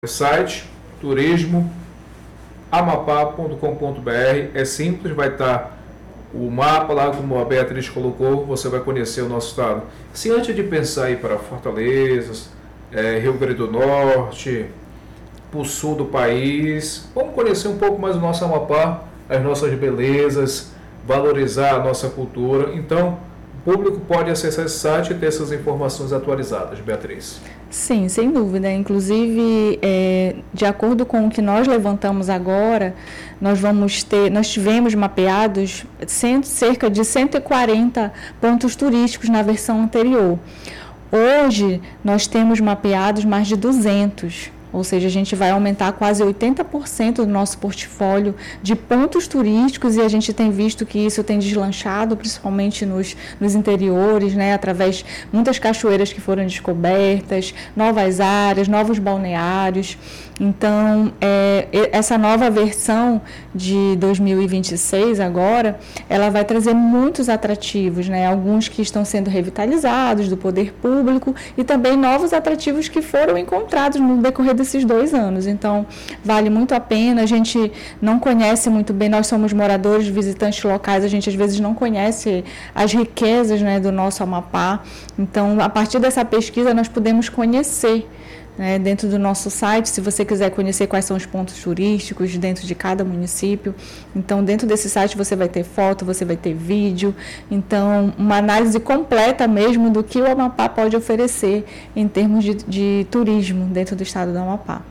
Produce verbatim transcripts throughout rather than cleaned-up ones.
Site turismo amapá ponto com ponto br. É simples, vai estar o mapa lá, como a Beatriz colocou, você vai conhecer o nosso estado. Se antes de pensar em ir para Fortaleza, é, Rio Grande do Norte, para o sul do país, vamos conhecer um pouco mais o nosso Amapá, as nossas belezas, valorizar a nossa cultura. Então, o público pode acessar esse site e ter essas informações atualizadas. Beatriz. Sim, sem dúvida. Inclusive, é, de acordo com o que nós levantamos agora, nós vamos ter, nós tivemos mapeados cento, cerca de cento e quarenta pontos turísticos na versão anterior. Hoje, nós temos mapeados mais de duzentos. Ou seja, a gente vai aumentar quase oitenta por cento do nosso portfólio de pontos turísticos, e a gente tem visto que isso tem deslanchado, principalmente nos, nos interiores, né, através de muitas cachoeiras que foram descobertas, novas áreas, novos balneários. Então, é, essa nova versão de dois mil e vinte e seis agora, ela vai trazer muitos atrativos, né, alguns que estão sendo revitalizados do poder público e também novos atrativos que foram encontrados no decorrer desses dois anos. Então, vale muito a pena. A gente não conhece muito bem, nós somos moradores, visitantes locais, a gente às vezes não conhece as riquezas, né, do nosso Amapá. Então, a partir dessa pesquisa, nós podemos conhecer, né, dentro do nosso site, se você quiser conhecer quais são os pontos turísticos dentro de cada município. Então, dentro desse site você vai ter foto, você vai ter vídeo. Então, uma análise completa mesmo do que o Amapá pode oferecer em termos de, de turismo dentro do estado do Amapá.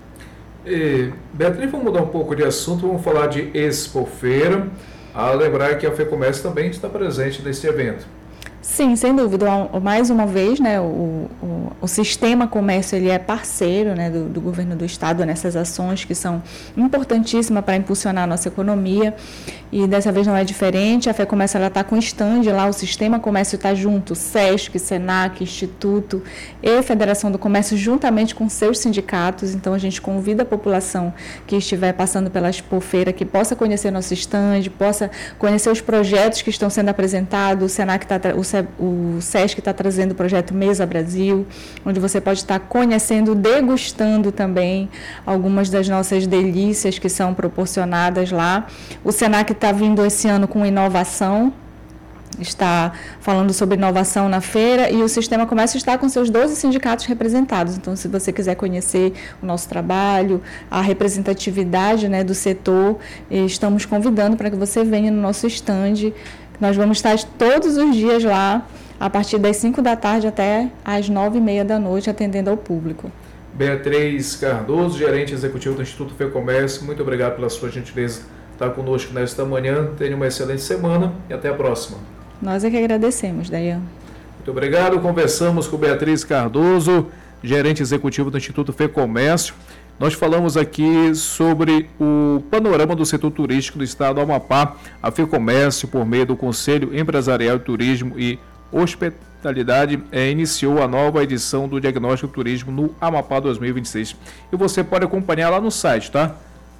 E, Beatriz, vamos mudar um pouco de assunto, vamos falar de Expofeira. A lembrar que a FEComércio também está presente nesse evento. Sim, sem dúvida. Mais uma vez, né, o, o, o Sistema Comércio ele é parceiro, né, do, do governo do estado nessas ações que são importantíssimas para impulsionar a nossa economia, e dessa vez não é diferente. A FEComércio está com stand lá, o Sistema Comércio está junto, SESC, SENAC, Instituto e Federação do Comércio, juntamente com seus sindicatos. Então, a gente convida a população que estiver passando pela Expofeira que possa conhecer nosso stand, possa conhecer os projetos que estão sendo apresentados. O SENAC está o O SESC está trazendo o projeto Mesa Brasil, onde você pode estar conhecendo, degustando também algumas das nossas delícias que são proporcionadas lá. O SENAC está vindo esse ano com inovação, está falando sobre inovação na feira, e o Sistema Comércio está com seus doze sindicatos representados. Então, se você quiser conhecer o nosso trabalho, a representatividade, né, do setor, estamos convidando para que você venha no nosso stand. Nós vamos estar todos os dias lá, a partir das cinco da tarde até às nove e meia da noite, atendendo ao público. Beatriz Cardoso, gerente executivo do Instituto FEComércio, muito obrigado pela sua gentileza estar conosco nesta manhã. Tenha uma excelente semana e até a próxima. Nós é que agradecemos, Dayan. Muito obrigado. Conversamos com Beatriz Cardoso, gerente executivo do Instituto FEComércio. Nós falamos aqui sobre o panorama do setor turístico do estado do Amapá. A FEComércio, por meio do Conselho Empresarial de Turismo e Hospitalidade, é, iniciou a nova edição do Diagnóstico Turismo no Amapá dois mil e vinte e seis. E você pode acompanhar lá no site, tá?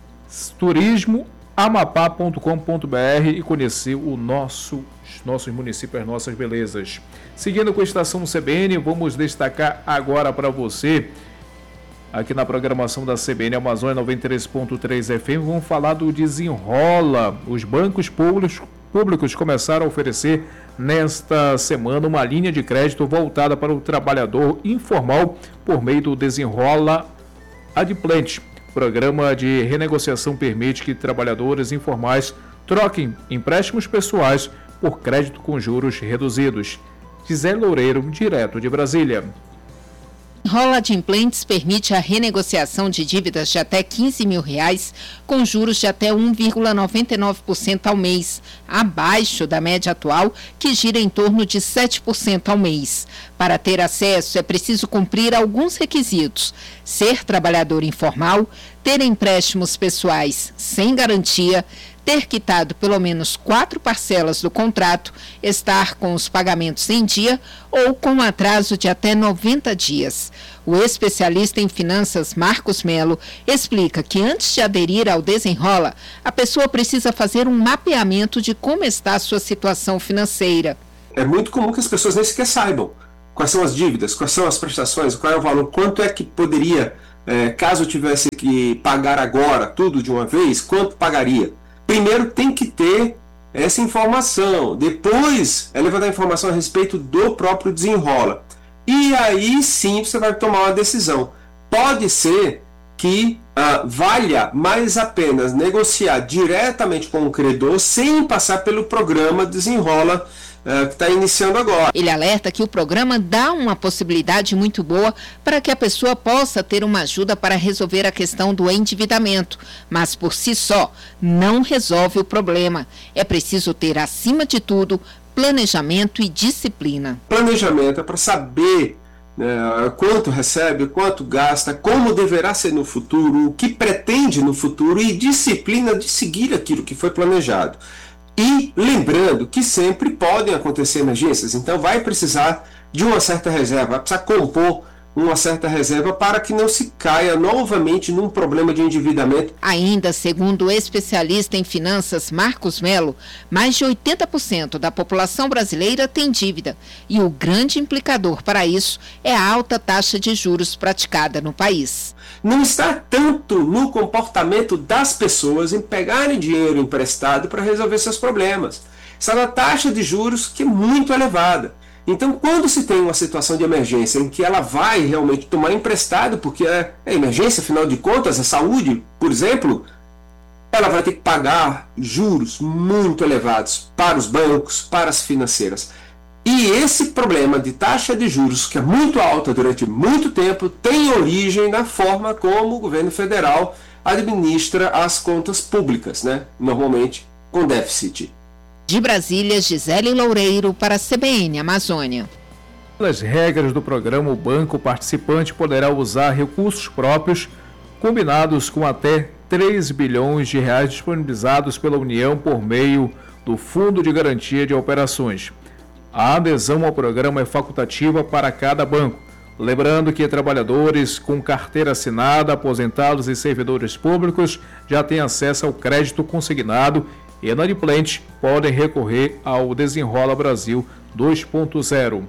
turismo amapá ponto com ponto br e conhecer o nosso, nossos municípios, as nossas belezas. Seguindo com a estação C B N, vamos destacar agora para você, aqui na programação da C B N Amazônia noventa e três ponto três F M, vamos falar do Desenrola. Os bancos públicos, públicos começaram a oferecer nesta semana uma linha de crédito voltada para o trabalhador informal por meio do Desenrola Adimplente. O programa de renegociação permite que trabalhadores informais troquem empréstimos pessoais por crédito com juros reduzidos. Gisele Loureiro, direto de Brasília. Rola Adimplentes permite a renegociação de dívidas de até quinze mil reais com juros de até um vírgula noventa e nove por cento ao mês, abaixo da média atual, que gira em torno de sete por cento ao mês. Para ter acesso, é preciso cumprir alguns requisitos: ser trabalhador informal, ter empréstimos pessoais sem garantia, ter quitado pelo menos quatro parcelas do contrato, estar com os pagamentos em dia ou com atraso de até noventa dias. O especialista em finanças Marcos Melo explica que antes de aderir ao Desenrola, a pessoa precisa fazer um mapeamento de como está a sua situação financeira. É muito comum que as pessoas nem sequer saibam quais são as dívidas, quais são as prestações, qual é o valor, quanto é que poderia é, caso tivesse que pagar agora tudo de uma vez, quanto pagaria? Primeiro tem que ter essa informação, depois é levantar informação a respeito do próprio desenrola. E aí sim você vai tomar uma decisão. Pode ser que ah, valha mais a pena negociar diretamente com o credor sem passar pelo programa Desenrola ah, que está iniciando agora. Ele alerta que o programa dá uma possibilidade muito boa para que a pessoa possa ter uma ajuda para resolver a questão do endividamento, mas por si só não resolve o problema. É preciso ter, acima de tudo, planejamento e disciplina. Planejamento é para saber É, quanto recebe, quanto gasta, como deverá ser no futuro, o que pretende no futuro e disciplina de seguir aquilo que foi planejado. E lembrando que sempre podem acontecer emergências, então vai precisar de uma certa reserva, vai precisar compor uma certa reserva para que não se caia novamente num problema de endividamento. Ainda segundo o especialista em finanças Marcos Melo, mais de oitenta por cento da população brasileira tem dívida e o grande implicador para isso é a alta taxa de juros praticada no país. Não está tanto no comportamento das pessoas em pegarem dinheiro emprestado para resolver seus problemas. Está na taxa de juros que é muito elevada. Então, quando se tem uma situação de emergência em que ela vai realmente tomar emprestado, porque é, é emergência, afinal de contas, a saúde, por exemplo, ela vai ter que pagar juros muito elevados para os bancos, para as financeiras. E esse problema de taxa de juros, que é muito alta durante muito tempo, tem origem na forma como o governo federal administra as contas públicas, né? Normalmente com déficit. De Brasília, Gisele Loureiro para a C B N Amazônia. Pelas regras do programa, o banco participante poderá usar recursos próprios combinados com até três bilhões de reais disponibilizados pela União por meio do Fundo de Garantia de Operações. A adesão ao programa é facultativa para cada banco. Lembrando que trabalhadores com carteira assinada, aposentados e servidores públicos já têm acesso ao crédito consignado e inadimplentes podem recorrer ao Desenrola Brasil dois ponto zero.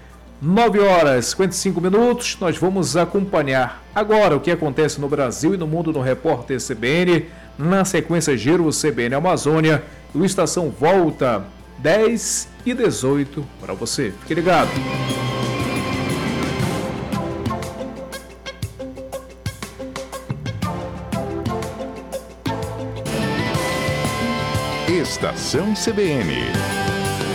nove horas e cinquenta e cinco minutos, nós vamos acompanhar agora o que acontece no Brasil e no mundo no Repórter C B N. Na sequência, Giro C B N Amazônia. O Estação volta dez e dezoito para você. Fique ligado. Estação C B N.